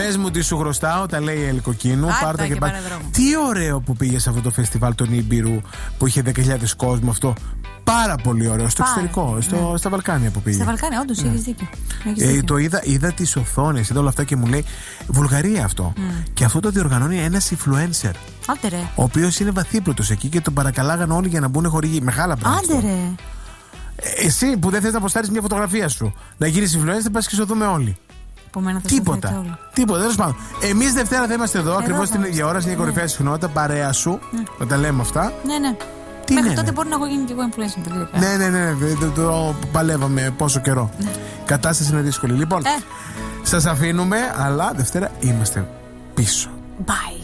Πες μου τι σου χρωστάω, τα λέει η Ελκοκίνου. Πάρτα και πάρτα. Τι ωραίο που πήγε σε αυτό το φεστιβάλ των Ήμπειρου που είχε 10.000 κόσμο αυτό. Πάρα πολύ ωραίο. Στο εξωτερικό, στα Βαλκάνια που πήγε. Στα Βαλκάνια, όντως, έχεις δίκιο. Το είδα τις οθόνες, είδα όλα αυτά και μου λέει Βουλγαρία αυτό. Και αυτό το διοργανώνει ένας influencer. Άντε ρε. Ο οποίος είναι βαθύπλωτος εκεί και τον παρακαλάγαν όλοι για να μπουν χορηγοί. Μεγάλα πράγματα. Άντε ρε. Εσύ που δεν θες να αποστάρεις μια φωτογραφία σου, να γίνεις influencer, θα πας και σωθούμε όλοι. Τίποτα. Τέλος πάντων. Εμείς Δευτέρα θα είμαστε εδώ ακριβώς την ίδια ώρα, στην κορυφαία συχνότητα, παρέα σου. Να τα λέμε αυτά. Ναι. Μέχρι τότε μπορεί να έχω γίνει και εγώ influencer. Ναι. Το παλεύαμε πόσο καιρό. Η κατάσταση είναι δύσκολη. Λοιπόν, σας αφήνουμε, αλλά Δευτέρα είμαστε πίσω. Bye.